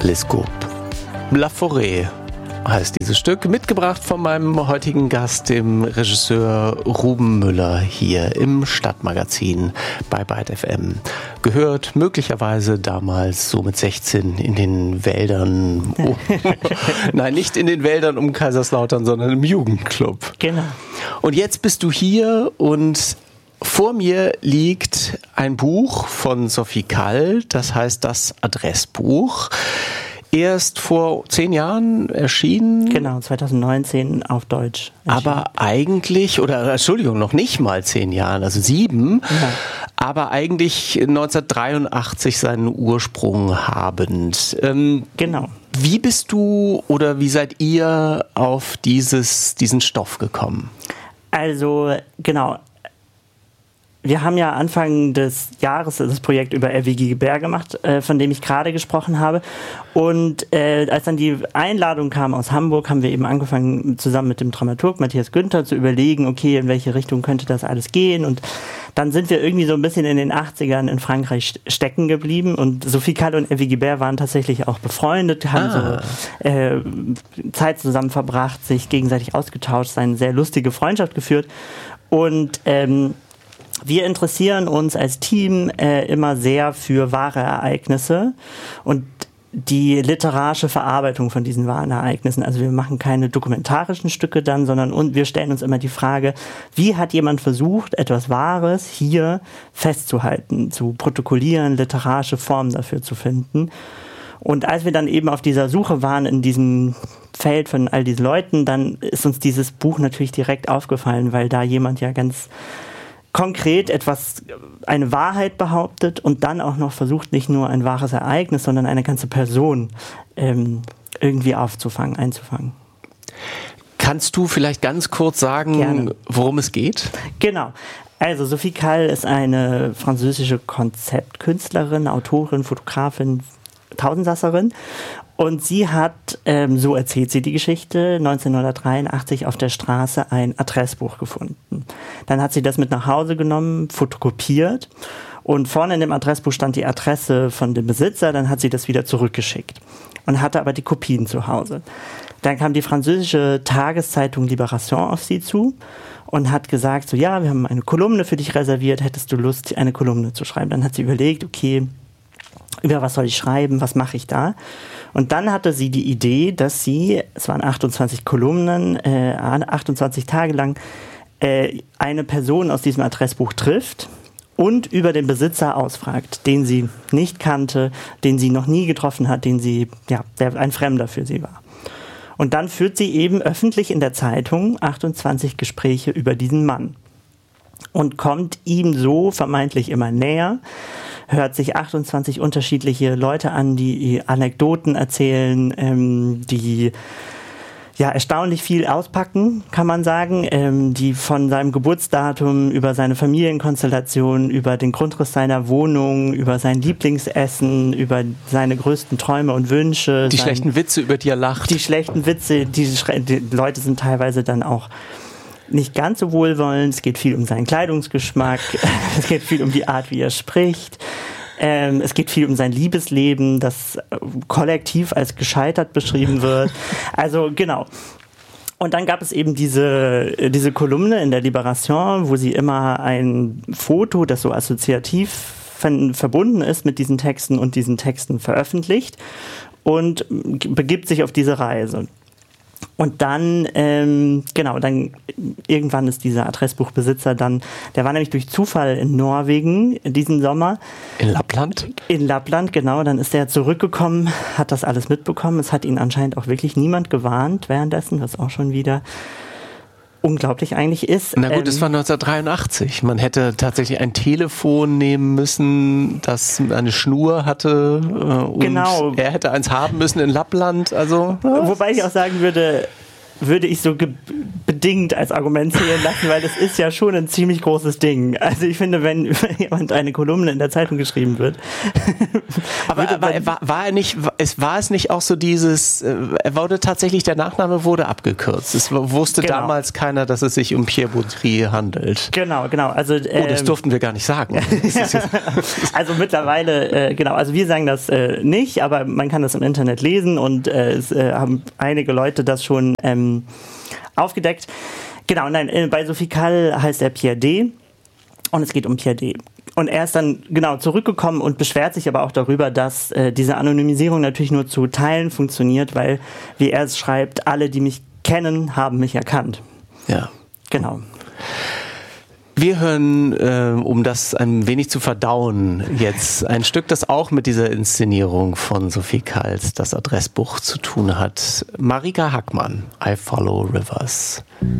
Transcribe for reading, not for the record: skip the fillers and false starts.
Teleskop. La Forêt heißt dieses Stück, mitgebracht von meinem heutigen Gast, dem Regisseur Ruben Müller, hier im Stadtmagazin bei Byte FM. Gehört möglicherweise damals so mit 16 in den Wäldern, nein, nicht in den Wäldern um Kaiserslautern, sondern im Jugendclub. Genau. Und jetzt bist du hier und vor mir liegt ein Buch von Sophie Kall, das heißt das Adressbuch. Erst vor 10 Jahren erschienen. Genau, 2019 auf Deutsch erschienen. Aber eigentlich, oder Entschuldigung, noch nicht mal 10 Jahren, also 7, ja. Aber eigentlich 1983 seinen Ursprung habend. Genau. Wie bist du oder wie seid ihr auf diesen Stoff gekommen? Also, genau. Wir haben ja Anfang des Jahres das Projekt über RWG Gebär gemacht, von dem ich gerade gesprochen habe. Und als dann die Einladung kam aus Hamburg, haben wir eben angefangen, zusammen mit dem Dramaturg Matthias Günther zu überlegen, okay, in welche Richtung könnte das alles gehen. Und dann sind wir irgendwie so ein bisschen in den 80ern in Frankreich stecken geblieben. Und Sophie Kall und RWG Gebär waren tatsächlich auch befreundet, haben so Zeit zusammen verbracht, sich gegenseitig ausgetauscht, eine sehr lustige Freundschaft geführt. Und wir interessieren uns als Team immer sehr für wahre Ereignisse und die literarische Verarbeitung von diesen wahren Ereignissen. Also wir machen keine dokumentarischen Stücke dann, sondern wir stellen uns immer die Frage, wie hat jemand versucht, etwas Wahres hier festzuhalten, zu protokollieren, literarische Formen dafür zu finden. Und als wir dann eben auf dieser Suche waren in diesem Feld von all diesen Leuten, dann ist uns dieses Buch natürlich direkt aufgefallen, weil da jemand ja ganz konkret eine Wahrheit behauptet und dann auch noch versucht, nicht nur ein wahres Ereignis, sondern eine ganze Person irgendwie einzufangen. Kannst du vielleicht ganz kurz sagen, Gerne. Worum es geht? Genau. Also Sophie Kall ist eine französische Konzeptkünstlerin, Autorin, Fotografin, Tausendsasserin. Und sie hat, so erzählt sie die Geschichte, 1983 auf der Straße ein Adressbuch gefunden. Dann hat sie das mit nach Hause genommen, fotokopiert und vorne in dem Adressbuch stand die Adresse von dem Besitzer, dann hat sie das wieder zurückgeschickt und hatte aber die Kopien zu Hause. Dann kam die französische Tageszeitung Libération auf sie zu und hat gesagt, so ja, wir haben eine Kolumne für dich reserviert, hättest du Lust, eine Kolumne zu schreiben? Dann hat sie überlegt, okay, über was soll ich schreiben, was mache ich da? Und dann hatte sie die Idee, dass sie, es waren 28 Kolumnen, 28 Tage lang, eine Person aus diesem Adressbuch trifft und über den Besitzer ausfragt, den sie nicht kannte, den sie noch nie getroffen hat, der ein Fremder für sie war. Und dann führt sie eben öffentlich in der Zeitung 28 Gespräche über diesen Mann und kommt ihm so vermeintlich immer näher, hört sich 28 unterschiedliche Leute an, die Anekdoten erzählen, die ja erstaunlich viel auspacken, kann man sagen, die von seinem Geburtsdatum über seine Familienkonstellation, über den Grundriss seiner Wohnung, über sein Lieblingsessen, über seine größten Träume und Wünsche. Die schlechten Witze, über die er lacht. Die schlechten Witze, die Leute sind teilweise dann auch nicht ganz so wohlwollend. Es geht viel um seinen Kleidungsgeschmack, es geht viel um die Art, wie er spricht. Es geht viel um sein Liebesleben, das kollektiv als gescheitert beschrieben wird. Also genau. Und dann gab es eben diese Kolumne in der Libération, wo sie immer ein Foto, das so assoziativ verbunden ist mit diesen Texten und diesen Texten veröffentlicht und begibt sich auf diese Reise. Und dann, dann irgendwann ist dieser Adressbuchbesitzer der war nämlich durch Zufall in Norwegen diesen Sommer. In Lappland? In Lappland, genau. Dann ist er zurückgekommen, hat das alles mitbekommen. Es hat ihn anscheinend auch wirklich niemand gewarnt währenddessen, was auch schon wieder unglaublich eigentlich ist. Na gut, es war 1983. Man hätte tatsächlich ein Telefon nehmen müssen, das eine Schnur hatte. Und genau. Er hätte eins haben müssen in Lappland. Also, Wobei ich auch sagen würde ich so bedingt als Argument zählen lassen, weil das ist ja schon ein ziemlich großes Ding. Also ich finde, wenn über jemand eine Kolumne in der Zeitung geschrieben wird. Aber war es nicht auch so dieses, der Nachname wurde abgekürzt. Es wusste damals keiner, dass es sich um Pierre Baudry handelt. Genau. Also, das durften wir gar nicht sagen. Also mittlerweile, also wir sagen das nicht, aber man kann das im Internet lesen und es haben einige Leute das schon aufgedeckt. Genau, nein, bei Sophie Kall heißt er Pierre D. und es geht um Pierre D. Und er ist dann zurückgekommen und beschwert sich aber auch darüber, dass diese Anonymisierung natürlich nur zu Teilen funktioniert, weil, wie er es schreibt, alle, die mich kennen, haben mich erkannt. Ja. Genau. Wir hören, um das ein wenig zu verdauen, jetzt ein Stück, das auch mit dieser Inszenierung von Sophie Kalls, das Adressbuch, zu tun hat. Marika Hackmann, I Follow Rivers.